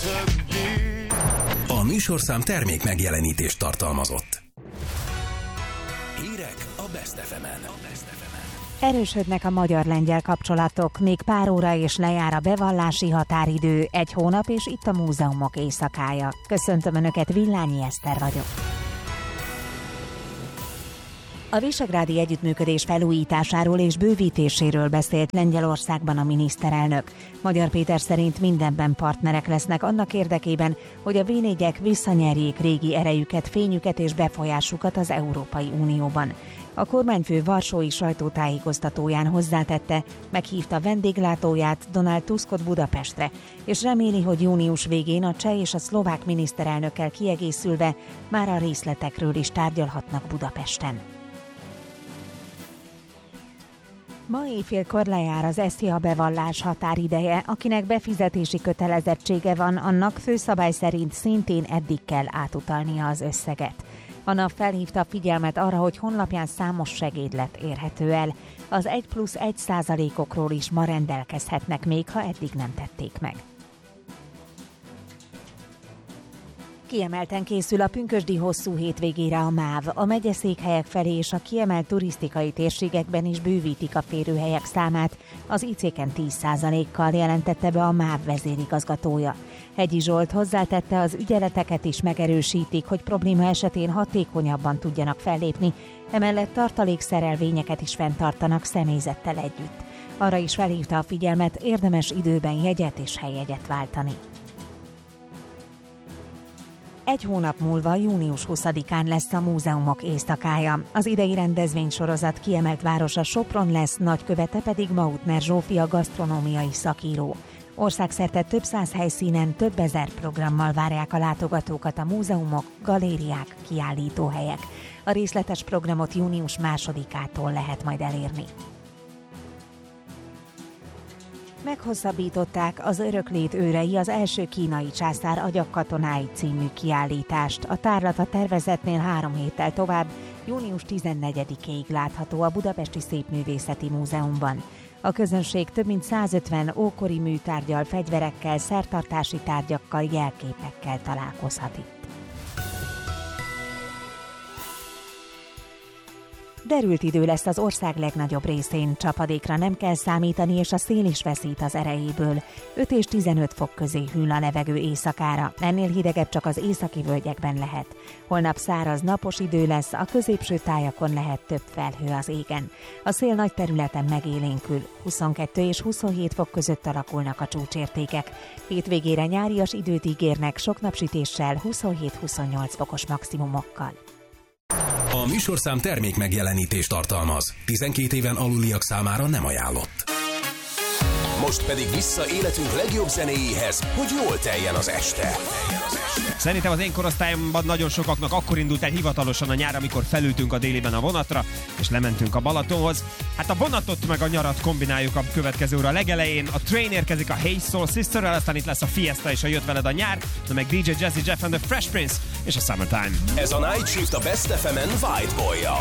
A műsorszám termék megjelenítést tartalmazott. Hírek a Best FM-en. Erősödnek a magyar-lengyel kapcsolatok, még pár óra és lejár a bevallási határidő, 1 hónap és itt a múzeumok éjszakája. Köszöntöm Önöket, Villányi Eszter vagyok. A visegrádi együttműködés felújításáról és bővítéséről beszélt Lengyelországban a miniszterelnök. Magyar Péter szerint mindenben partnerek lesznek annak érdekében, hogy a V4-ek visszanyerjék régi erejüket, fényüket és befolyásukat az Európai Unióban. A kormányfő varsói sajtótájékoztatóján hozzátette, meghívta vendéglátóját, Donald Tuskot Budapestre, és reméli, hogy június végén a cseh és a szlovák miniszterelnökkel kiegészülve már a részletekről is tárgyalhatnak Budapesten. Ma éjfélkor lejár az SZIA bevallás határideje, akinek befizetési kötelezettsége van, annak főszabály szerint szintén eddig kell átutalnia az összeget. A NAV felhívta a figyelmet arra, hogy honlapján számos segédlet érhető el. Az 1+1%-okról is ma rendelkezhetnek még, ha eddig nem tették meg. Kiemelten készül a pünkösdi hosszú hétvégére a MÁV. A megyeszékhelyek felé és a kiemelt turisztikai térségekben is bővítik a férőhelyek számát. Az IC-ken 10%-kal jelentette be a MÁV vezérigazgatója. Hegyi Zsolt hozzátette, az ügyeleteket is megerősítik, hogy probléma esetén hatékonyabban tudjanak fellépni, emellett tartalékszerelvényeket is fenntartanak személyzettel együtt. Arra is felhívta a figyelmet, érdemes időben jegyet és helyjegyet váltani. 1 hónap múlva, június 20-án lesz a múzeumok éjszakája. Az idei rendezvénysorozat kiemelt városa Sopron lesz, nagykövete pedig Mautner Zsófia gasztronómiai szakíró. Országszerte több száz helyszínen több ezer programmal várják a látogatókat a múzeumok, galériák, kiállítóhelyek. A részletes programot június 2-ától lehet majd elérni. Meghosszabbították az Öröklét őrei az első kínai császár agyagkatonái című kiállítást. A tárlat a tervezetnél 3 héttel tovább, június 14-ig látható a Budapesti Szépművészeti Múzeumban. A közönség több mint 150 ókori műtárggyal, fegyverekkel, szertartási tárgyakkal, jelképekkel találkozhat itt. Derült idő lesz az ország legnagyobb részén, csapadékra nem kell számítani, és a szél is veszít az erejéből. 5 és 15 fok közé hűl a levegő éjszakára, ennél hidegebb csak az északi völgyekben lehet. Holnap száraz, napos idő lesz, a középső tájakon lehet több felhő az égen. A szél nagy területen megélénkül, 22 és 27 fok között alakulnak a csúcsértékek. Hétvégére nyárias időt ígérnek sok napsütéssel, 27-28 fokos maximumokkal. A műsorszám termék megjelenítést tartalmaz. 12 éven aluliak számára nem ajánlott. Most pedig vissza életünk legjobb zenéjéhez, hogy jól teljen az este. Szerintem az én korosztályomban nagyon sokaknak akkor indult el hivatalosan a nyár, amikor felültünk a déliben a vonatra, és lementünk a Balatonhoz. Hát a vonatot meg a nyarat kombináljuk a következő óra legelején. A Train érkezik a Hey Soul Sisterrel, aztán itt lesz a Fiesta és a Jött veled a nyár, de meg DJ Jazzy Jeff and the Fresh Prince és a Summertime. Ez a Night Shift a Best FM-en White Boy-jal.